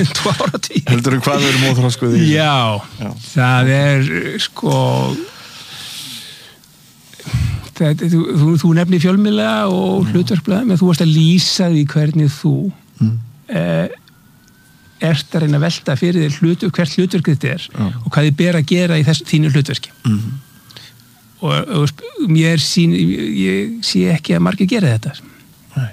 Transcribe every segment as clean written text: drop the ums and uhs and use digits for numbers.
2 áratugi. Heldur hvað við erum óþroskuð í? Já, það sko þú nefnir fjölmiðla og hlutverkblaða, menn þú varst að lýsa því hvernig þú ert að reyna að velta fyrir þér hvert hlutverk þetta og hvað þið ber að gera í þínu hlutverki. Og ég sé ekki að margir gera þetta. Nei.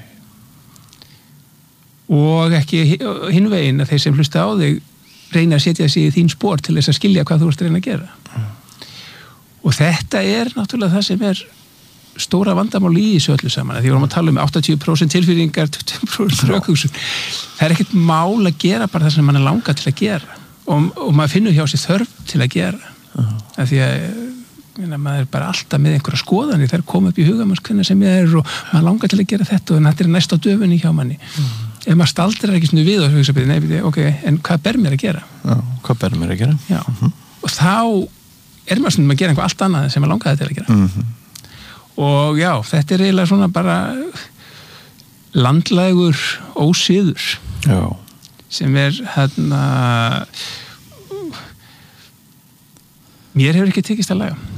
Og ekki hinn veginn að þeir sem hlusta á þig reyna að setja sig í þín spor til þess að skilja hvað þú ert að reyna að gera. Og þetta náttúrulega það sem stóra vandamál í þessu öllu saman. Því vorum að tala 80% tilfinningar, 20% rökhugsun. Það ekkert mál að gera bara það sem mann langar til að gera. Og maður finnur hjá sig þörf til að gera. Af því að maður bara alltaf með einhverja skoðanir, þær koma upp í hugamanns hvernig sem ég og maður langar til að gera þetta og þetta næst á döfunni hjá manni. Ef maður staldrar ekki svona við og hugsa byrja, nei, ok, en hvað ber mér að gera? Já, hvað ber mér að gera? Já, og þá maður svona að gera einhver allt annað sem maður langaði til að gera. Og já, þetta eiginlega svona bara landlægur ósiður. Já. Sem mér hefur ekki tekist að laga.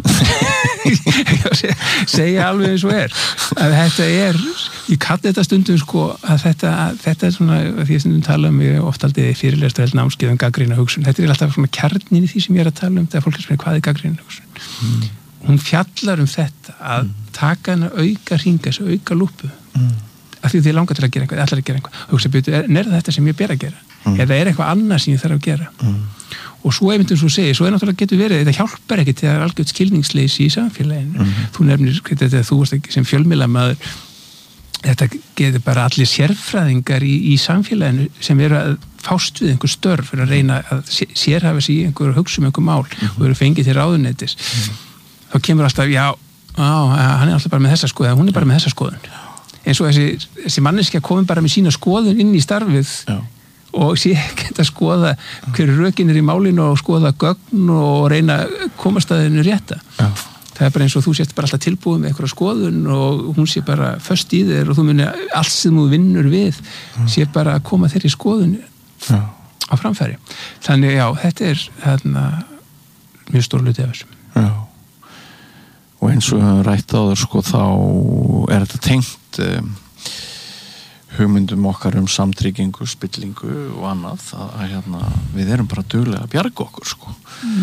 Segja alveg eins og að þetta ég kalli þetta stundum sko að þetta svona, því að stundum tala ég oft aldrei fyrirlestur held námskeið gagnrýna hugsun. Þetta alltaf svona kjarnin í því sem ég að tala þegar fólk spyrir hvað gagnrýna hugsun. Hún fjallar þetta að taka hana auka hringa, þessu auka lúpu af því þið langar til að gera eitthvað, allar að gera eitthvað hugsa byrju, þetta sem ég ber að gera eða eitthvað annað sem ég þarf að gera og svo einmitt svo segir, svo náttúrulega getur verið þetta hjálpar ekki til að það algjört skilningsleysi í samfélaginu, þú nefnir þetta þú varst ekki sem fjölmiðlamaður þetta getur bara allir sérfræðingar í samfélaginu sem eru að fást við einhver störf fyrir að reyna að sérhafa sig í einhver hugsa einhver mál og eru fengið til ráðuneytis þá kemur alltaf, hann alltaf bara með þessa skoðun, hún bara með þessa skoðun eins og þessi manneskja komin bara með sína skoðun inn í starfið og sé ekki að skoða hverju rökin í málinu og skoða gögn og reyna að komast að hennu rétta það bara eins og þú sést bara alltaf tilbúið með einhverja skoðun og hún sé bara föst í þér og þú muni allt sem þú vinnur við sé bara að koma þeirri skoðun á framfæri þannig þetta mjög stór hluti af þessum og eins og rætt á þér sko þá þetta tengt hugmyndum okkar samtryggingu, spillingu og annað að við erum bara duglega að bjarga okkur sko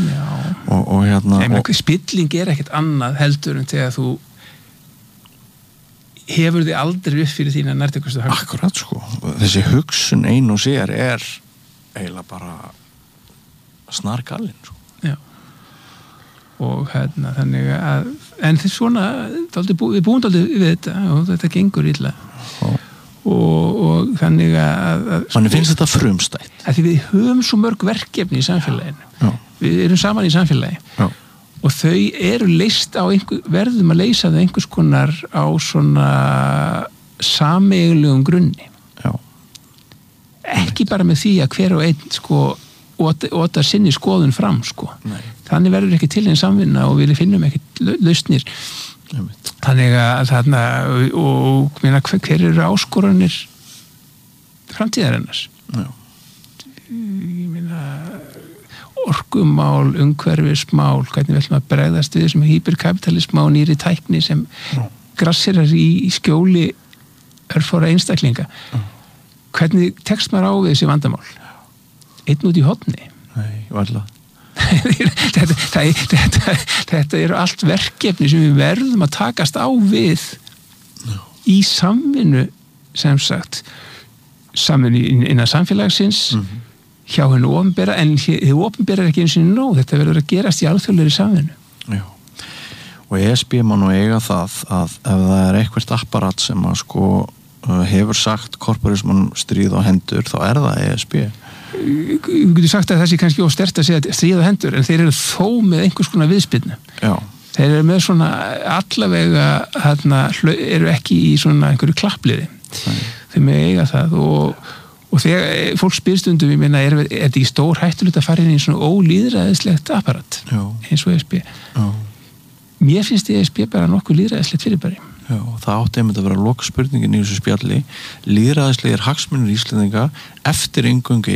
og spilling ekkert annað heldur en þegar þú hefur þið aldrei upp fyrir þína nærtækustu hugsun. Akkurat sko þessi hugsun ein og sér eiginlega bara snargalinn sko og þannig að en þess svona við búum dálítið við þetta og þetta gengur illa og þannig að manni finnst þetta frumstætt að því við höfum svo mörg verkefni í samfélaginu við erum saman í samfélagi og þau eru leyst verðum að leysa þau einhvers konar á svona sameiginlegum grunni ekki bara með því að hver og einn sko óta sinni skoðun fram sko. Þannig verður ekki til einn samvinna og við finnum ekki lausnir þannig að þarna og hver eru áskoranir framtíðarinnar ég meina orkumál, umhverfismál hvernig vill maður bregðast við þessum hyperkapitalisma og nýri tækni sem grassirar í skjóli örfára einstaklinga hvernig tekst maður á við þessi vandamál einn út í horni Nei, varla þetta eru allt verkefni sem við verðum að takast á við í samvinnu sem sagt samvinnu innan samfélagsins hjá hennu opinbera en þið opinbera ekki eins og nóg þetta verður að gerast í alþjóðlegri samvinnu og ESB má nú eiga það að ef það er eitthvað apparat sem að sko hefur sagt korporismann stríð á hendur þá er það ESB Ég getur sagt að þessi kannski óstert að segja stríð á hendur en þeir eru þó með einhvers konar viðspyrnu þeir eru með svona allavega eru ekki í svona einhverju klappliði þeir með eiga það og þegar fólk spyr stundum ég meina er þetta í stór hættulegt að fara inn í svona ólýðræðislegt apparat eins og ESB mér finnst ESB bara nokkuð lýðræðislegt fyrirbæri og það átti einmitt að vera lokaspurningin í þessu spjalli lýðræðislegir hagsmunir Íslendinga eftir inngöngu